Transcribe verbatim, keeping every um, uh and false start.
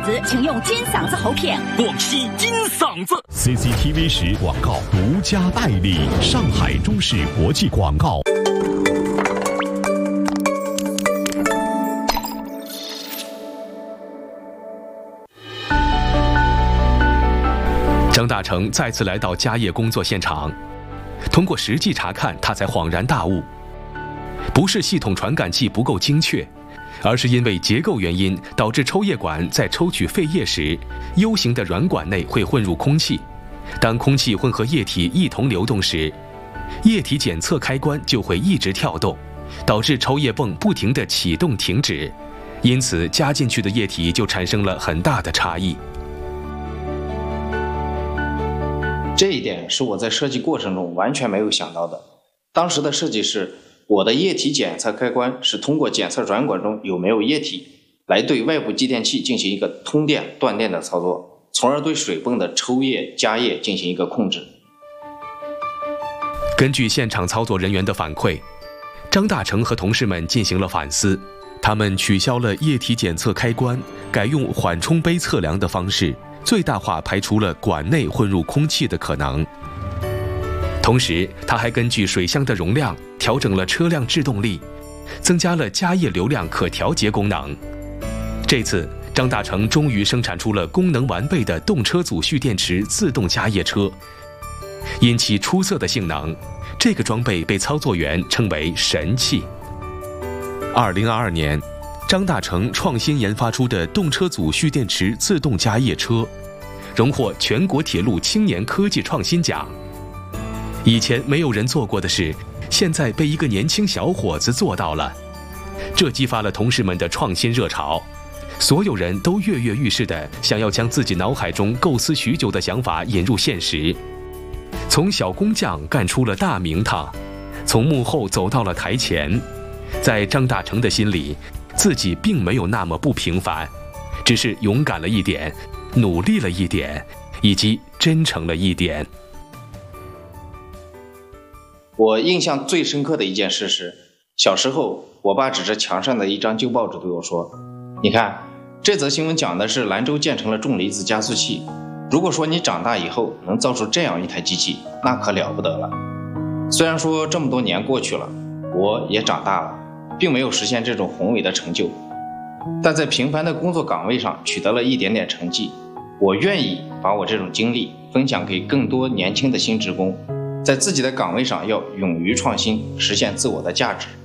子，请用金嗓子喉片。 广西金嗓子 C C T V 十广告独家代理，上海中视国际广告。 张大成再次来到家业工作现场，通过实际查看，他才恍然大悟，不是系统传感器不够精确，而是因为结构原因导致抽液管在抽取废液时 ，U 型的软管内会混入空气，当空气混合液体一同流动时，液体检测开关就会一直跳动，导致抽液泵不停地启动停止，因此加进去的液体就产生了很大的差异。 这一点是我在设计过程中完全没有想到的。当时的设计是，我的液体检测开关是通过检测软管中有没有液体，来对外部继电器进行一个通电断电的操作，从而对水泵的抽液加液进行一个控制。 根据现场操作人员的反馈，张大成和同事们进行了反思，他们取消了液体检测开关，改用缓冲杯测量的方式，最大化排除了管内混入空气的可能。同时，他还根据水箱的容量调整了车辆制动力，增加了加液流量可调节功能。这次，张大成终于生产出了功能完备的动车组蓄电池自动加液车。因其出色的性能，这个装备被操作员称为神器。二零二二年，张大成创新研发出的动车组蓄电池自动加液车，荣获全国铁路青年科技创新奖。以前没有人做过的事，现在被一个年轻小伙子做到了，这激发了同事们的创新热潮。所有人都跃跃欲试地想要将自己脑海中构思许久的想法引入现实。从小工匠干出了大名堂，从幕后走到了台前。在张大成的心里，自己并没有那么不平凡，只是勇敢了一点，努力了一点，以及真诚了一点。 我印象最深刻的一件事是，小时候我爸指着墙上的一张旧报纸对我说，你看，这则新闻讲的是兰州建成了重离子加速器，如果说你长大以后能造出这样一台机器，那可了不得了。虽然说这么多年过去了，我也长大了，并没有实现这种宏伟的成就，但在平凡的工作岗位上取得了一点点成绩。我愿意把我这种经历分享给更多年轻的新职工，在自己的岗位上要勇于创新，实现自我的价值。